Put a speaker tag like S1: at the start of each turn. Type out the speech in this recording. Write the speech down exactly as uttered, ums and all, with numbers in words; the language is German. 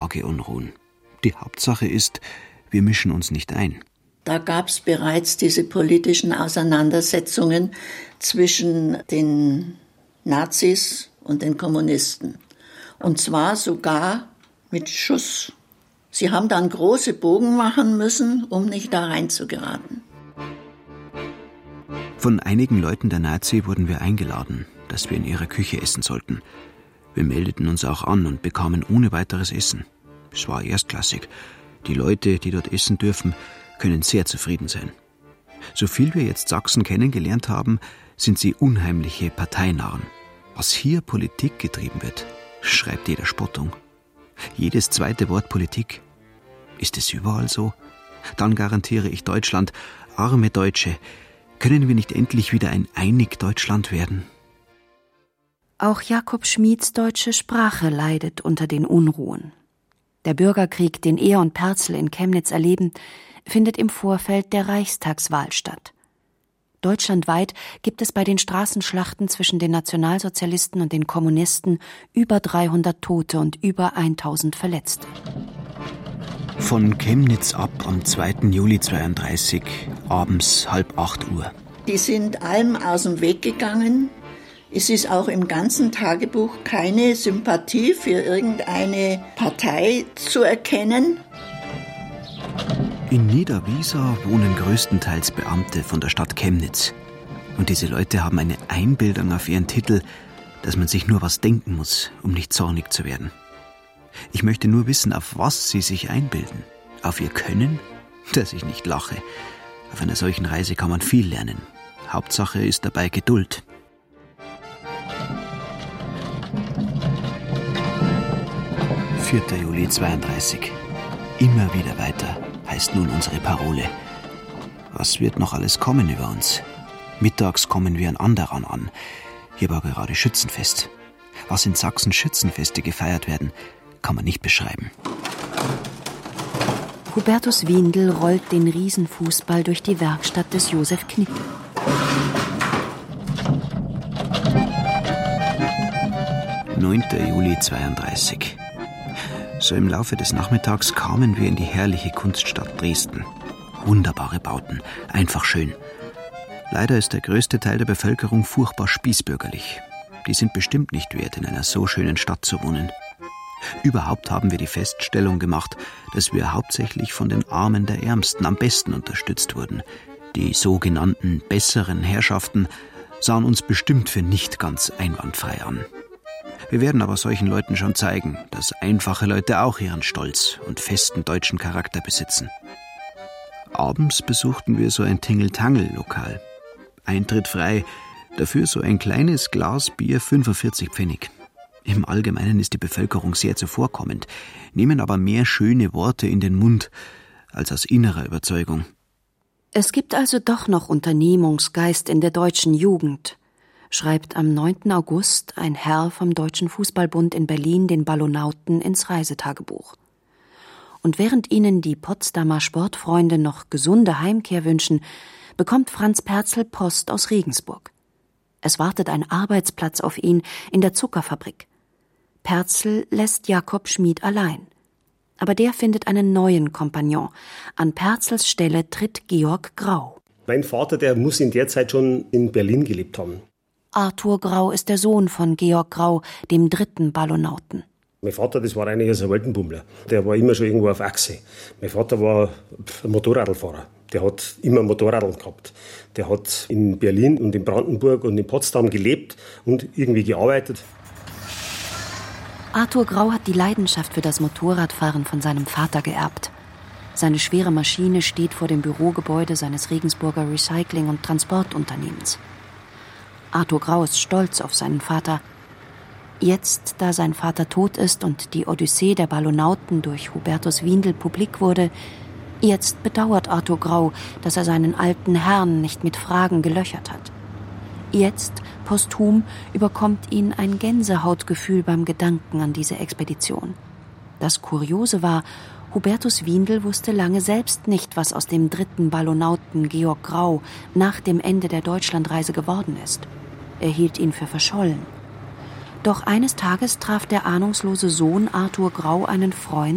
S1: Tageunruhen. Die Hauptsache ist, wir mischen uns nicht ein.
S2: Da gab es bereits diese politischen Auseinandersetzungen zwischen den Nazis und den Kommunisten. Und zwar sogar mit Schuss. Sie haben dann große Bogen machen müssen, um nicht da reinzugeraten.
S1: Von einigen Leuten der Nazi wurden wir eingeladen, dass wir in ihrer Küche essen sollten. Wir meldeten uns auch an und bekamen ohne weiteres Essen. Es war erstklassig. Die Leute, die dort essen dürfen, können sehr zufrieden sein. So viel wir jetzt Sachsen kennengelernt haben, sind sie unheimliche Parteinarren. Was hier Politik getrieben wird, schreibt jeder Spottung. Jedes zweite Wort Politik. Ist es überall so? Dann garantiere ich Deutschland, arme Deutsche, können wir nicht endlich wieder ein einig Deutschland werden?
S3: Auch Jakob Schmieds deutsche Sprache leidet unter den Unruhen. Der Bürgerkrieg, den er und Perzel in Chemnitz erleben, findet im Vorfeld der Reichstagswahl statt. Deutschlandweit gibt es bei den Straßenschlachten zwischen den Nationalsozialisten und den Kommunisten über dreihundert Tote und über tausend Verletzte.
S1: Von Chemnitz ab am zweiten Juli zweiunddreißig, abends halb acht Uhr.
S2: Die sind allem aus dem Weg gegangen. Es ist auch im ganzen Tagebuch keine Sympathie für irgendeine Partei zu erkennen.
S1: In Niederwiesa wohnen größtenteils Beamte von der Stadt Chemnitz. Und diese Leute haben eine Einbildung auf ihren Titel, dass man sich nur was denken muss, um nicht zornig zu werden. Ich möchte nur wissen, auf was sie sich einbilden. Auf ihr Können? Dass ich nicht lache. Auf einer solchen Reise kann man viel lernen. Hauptsache ist dabei Geduld. vierter Juli zweiunddreißig. Immer wieder weiter, heißt nun unsere Parole. Was wird noch alles kommen über uns? Mittags kommen wir in Anderan an. Hier war gerade Schützenfest. Was in Sachsen Schützenfeste gefeiert werden, kann man nicht beschreiben.
S3: Hubertus Windel rollt den Riesenfußball durch die Werkstatt des Josef Knipp.
S1: neunter Juli zweiunddreißig. So im Laufe des Nachmittags kamen wir in die herrliche Kunststadt Dresden. Wunderbare Bauten, einfach schön. Leider ist der größte Teil der Bevölkerung furchtbar spießbürgerlich. Die sind bestimmt nicht wert, in einer so schönen Stadt zu wohnen. Überhaupt haben wir die Feststellung gemacht, dass wir hauptsächlich von den Armen der Ärmsten am besten unterstützt wurden. Die sogenannten besseren Herrschaften sahen uns bestimmt für nicht ganz einwandfrei an. Wir werden aber solchen Leuten schon zeigen, dass einfache Leute auch ihren Stolz und festen deutschen Charakter besitzen. Abends besuchten wir so ein Tingeltangel-Lokal. Eintritt frei, dafür so ein kleines Glas Bier fünfundvierzig Pfennig. Im Allgemeinen ist die Bevölkerung sehr zuvorkommend, nehmen aber mehr schöne Worte in den Mund als aus innerer Überzeugung.
S3: Es gibt also doch noch Unternehmungsgeist in der deutschen Jugend, schreibt am neunten August ein Herr vom Deutschen Fußballbund in Berlin den Ballonauten ins Reisetagebuch. Und während ihnen die Potsdamer Sportfreunde noch gesunde Heimkehr wünschen, bekommt Franz Perzel Post aus Regensburg. Es wartet ein Arbeitsplatz auf ihn in der Zuckerfabrik. Perzel lässt Jakob Schmied allein. Aber der findet einen neuen Kompagnon. An Perzels Stelle tritt Georg Grau.
S4: Mein Vater, der muss in der Zeit schon in Berlin gelebt haben.
S3: Arthur Grau ist der Sohn von Georg Grau, dem dritten Ballonauten.
S4: Mein Vater, das war eigentlich ein Waldenbummler. Der war immer schon irgendwo auf Achse. Mein Vater war ein Motorradlfahrer. Der hat immer Motorradl gehabt. Der hat in Berlin und in Brandenburg und in Potsdam gelebt und irgendwie gearbeitet.
S3: Arthur Grau hat die Leidenschaft für das Motorradfahren von seinem Vater geerbt. Seine schwere Maschine steht vor dem Bürogebäude seines Regensburger Recycling- und Transportunternehmens. Arthur Grau ist stolz auf seinen Vater. Jetzt, da sein Vater tot ist und die Odyssee der Ballonauten durch Hubertus Windel publik wurde, jetzt bedauert Arthur Grau, dass er seinen alten Herrn nicht mit Fragen gelöchert hat. Jetzt, posthum, überkommt ihn ein Gänsehautgefühl beim Gedanken an diese Expedition. Das Kuriose war, Hubertus Windel wusste lange selbst nicht, was aus dem dritten Ballonauten Georg Grau nach dem Ende der Deutschlandreise geworden ist. Er hielt ihn für verschollen. Doch eines Tages traf der ahnungslose Sohn Arthur Grau einen Freund,